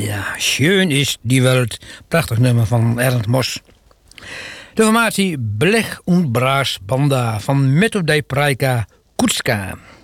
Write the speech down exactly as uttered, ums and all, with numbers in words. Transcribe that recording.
Ja, schön is die Welt. Prachtig nummer van Ernst Mos. De formatie Blech und Brass Banda van Metodij Praika Kutska.